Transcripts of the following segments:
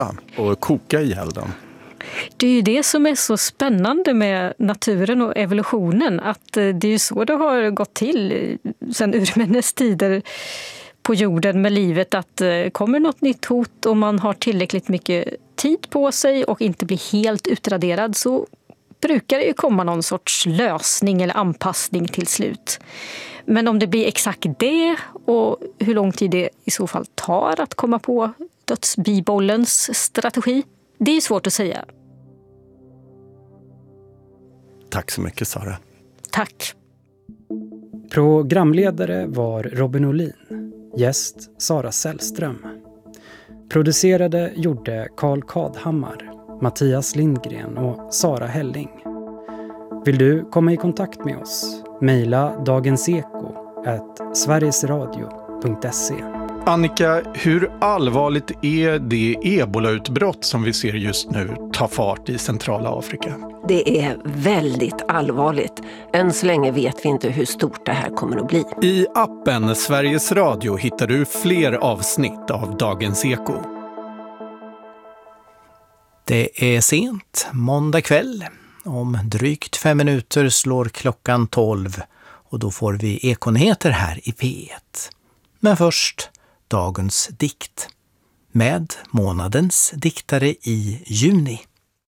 och koka ihjäl den. Det är ju det som är så spännande med naturen och evolutionen. Att det är ju så det har gått till sedan urminnes tider på jorden med livet. Att kommer något nytt hot och man har tillräckligt mycket tid på sig och inte blir helt utraderad, så brukar det ju komma någon sorts lösning eller anpassning till slut. Men om det blir exakt det och hur lång tid det i så fall tar att komma på dödsbibollens strategi, det är svårt att säga. Tack så mycket, Sara. Tack. Programledare var Robin Olin. Gäst Sara Sällström. Producerade gjorde Carl Kadhammar, Mattias Lindgren och Sara Helling. Vill du komma i kontakt med oss? Maila dagenseko@sverigesradio.se. Annika, hur allvarligt är det ebolautbrott som vi ser just nu ta fart i centrala Afrika? Det är väldigt allvarligt. Än så länge vet vi inte hur stort det här kommer att bli. I appen Sveriges Radio hittar du fler avsnitt av Dagens Eko. Det är sent, måndag kväll. Om drygt 5 minuter slår klockan 12 och då får vi Ekonyheter här i P1. Men först dagens dikt med månadens diktare i juni.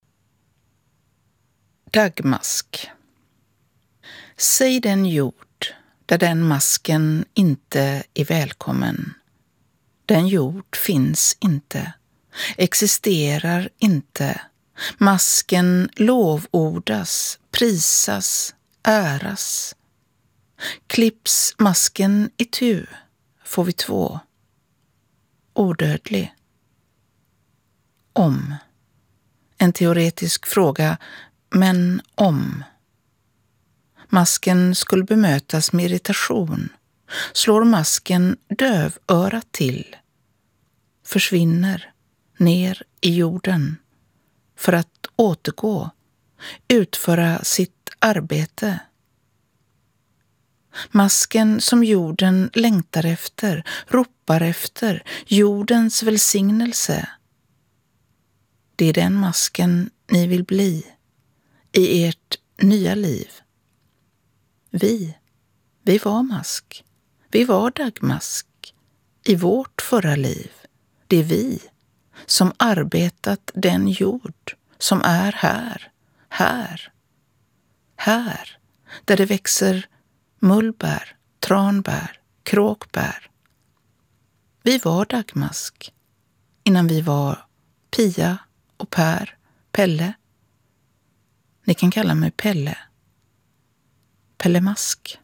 Dagmask. Säg den jord där den masken inte är välkommen. Den jord finns inte, existerar inte. Masken lovordas, prisas, äras. Klipps masken itu får vi 2. Odödlig. Om. En teoretisk fråga, men om. Masken skulle bemötas med irritation. Slår masken dövörat till. Försvinner ner i jorden. För att återgå, utföra sitt arbete. Masken som jorden längtar efter, ropar efter, jordens välsignelse. Det är den masken ni vill bli i ert nya liv. Vi var mask. Vi var dagmask i vårt förra liv. Det är vi som arbetat den jord som är här, där det växer mullbär, tranbär, kråkbär. Vi var dagmask innan vi var Pia och Per, Pelle. Ni kan kalla mig Pelle. Pelle Mask.